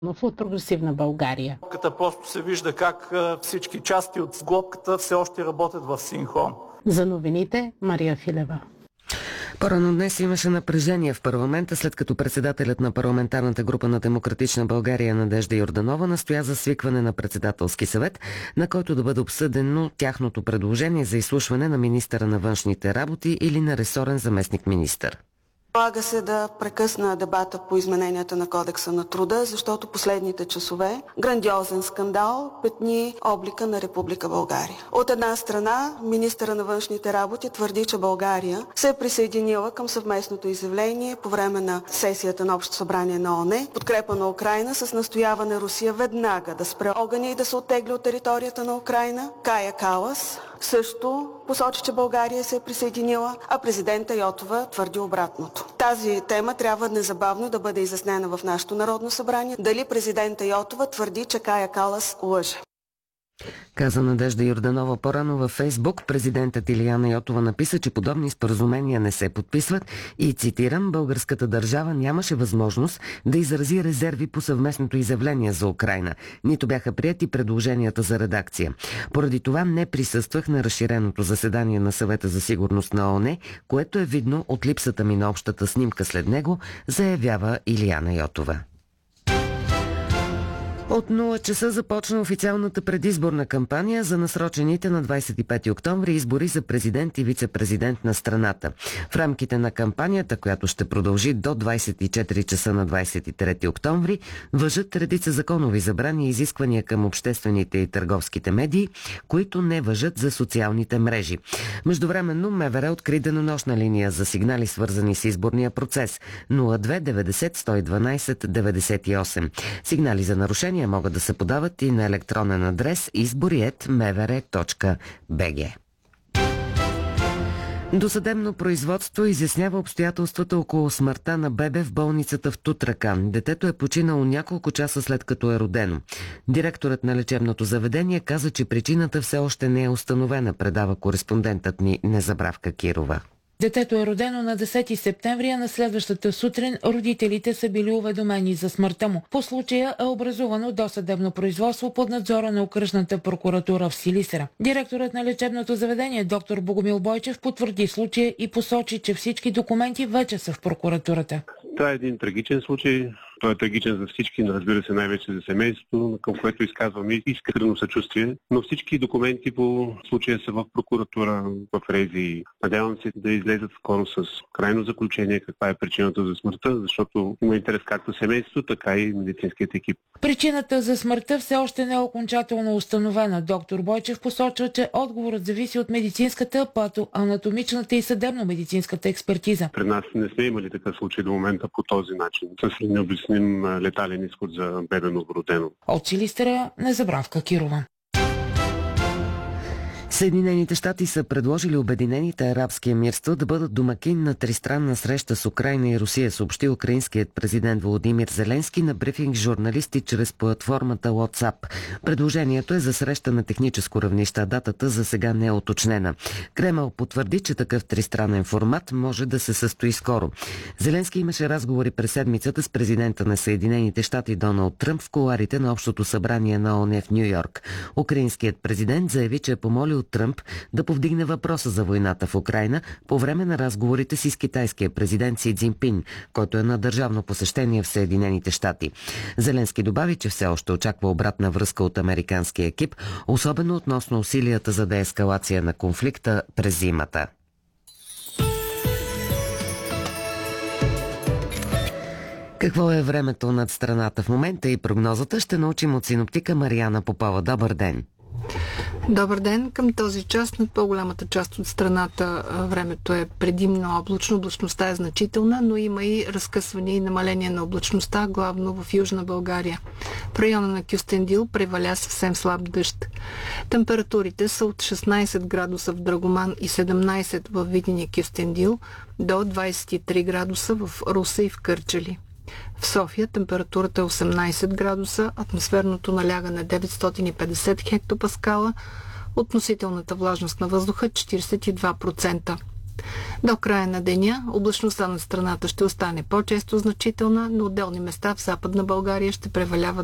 от Прогресивна България. Просто се вижда как всички части от сглобката все още работят в синхрон. За новините Мария Филева. По-рано днес имаше напрежение в парламента, след като председателят на парламентарната група на Демократична България Надежда Йорданова настоя за свикване на председателски съвет, на който да бъде обсъдено тяхното предложение за изслушване на министъра на външните работи или на ресорен заместник-министър. Налага се да прекъсна дебата по измененията на Кодекса на труда, защото последните часове грандиозен скандал петни облика на Република България. От една страна, министъра на външните работи твърди, че България се е присъединила към съвместното изявление по време на сесията на Общото събрание на ООН, подкрепа на Украйна с настояване Русия веднага да спре огъня и да се оттегли от територията на Украйна. Кая Калас също посочи, че България се е присъединила, а президента Йотова твърди обратното. Тази тема трябва незабавно да бъде изяснена в нашето Народно събрание. Дали президента Йотова твърди, че Кая Калас лъже? Каза Надежда Йорданова по-рано във Фейсбук. Президентът Илияна Йотова написа, че подобни споразумения не се подписват и, цитирам, българската държава нямаше възможност да изрази резерви по съвместното изявление за Украйна. Нито бяха приети предложенията за редакция. Поради това не присъствах на разширеното заседание на Съвета за сигурност на ООН, което е видно от липсата ми на общата снимка след него, заявява Илияна Йотова. От 0 часа започна официалната предизборна кампания за насрочените на 25 октомври избори за президент и вице-президент на страната. В рамките на кампанията, която ще продължи до 24 часа на 23 октомври, важат редица законови забрани и изисквания към обществените и търговските медии, които не важат за социалните мрежи. Междувременно МВР откри денонощна линия за сигнали, свързани с изборния процес 02 90 112 98. Сигнали за нарушения могат да се подават и на електронен адрес избори@mvr.bg. Досъдебно производство изяснява обстоятелствата около смъртта на бебе в болницата в Тутракан. Детето е починало няколко часа след като е родено. Директорът на лечебното заведение каза, че причината все още не е установена, предава кореспондентът ни Незабравка Кирова. Детето е родено на 10 септември, а на следващата сутрин родителите са били уведомени за смъртта му. По случая е образувано досъдебно производство под надзора на окръжната прокуратура в Силистра. Директорът на лечебното заведение доктор Богомил Бойчев потвърди случая и посочи, че всички документи вече са в прокуратурата. Това е един трагичен случай. Той е трагичен за всички, но разбира се най-вече за семейството, към което изказваме искрено съчувствие. Но всички документи по случая са в прокуратура, в РЕЗИ. Надявам се да излезат скоро с крайно заключение каква е причината за смъртта, защото има интерес както семейството, така и медицинският екип. Причината за смъртта все още не е окончателно установена. Доктор Бойчев посочва, че отговорът зависи от медицинската, патоанатомичната и съдебно-медицинската експертиза. Пред нас не сме имали такъв случай до момента по този начин. С необясним летален изход за бебе новородено. От Силистра Незабравка Кирова. Съединените щати са предложили Обединените арабски емирства да бъдат домакин на тристранна среща с Украйна и Русия, съобщи украинският президент Володимир Зеленски на брифинг с журналисти чрез платформата WhatsApp. Предложението е за среща на техническо равнище, а датата за сега не е уточнена. Кремъл потвърди, че такъв тристранен формат може да се състои скоро. Зеленски имаше разговори през седмицата с президента на Съединените щати Доналд Тръмп в кулоарите на Общото събрание на ООН в Ню-Йорк. Украинският президент заяви, че е помолил Тръмп да повдигне въпроса за войната в Украйна по време на разговорите си с китайския президент Си Цзинпин, който е на държавно посещение в Съединените щати. Зеленски добави, че все още очаква обратна връзка от американския екип, особено относно усилията за деескалация на конфликта през зимата. Какво е времето над страната в момента и прогнозата ще научим от синоптика Мариана Попова. Добър ден! Добър ден! Към този час над по-голямата част от страната времето е предимно облачно. Облачността е значителна, но има и разкъсване и намаление на облачността, главно в Южна България. В района на Кюстендил преваля съвсем слаб дъжд. Температурите са от 16 градуса в Драгоман и 17 в Видин и Кюстендил до 23 градуса в Русе и в Кърджали. В София температурата е 18 градуса, атмосферното налягане 950 хектопаскала, относителната влажност на въздуха 42%. До края на деня облачността на страната ще остане по-често значителна, но отделни места в Западна България ще преваляват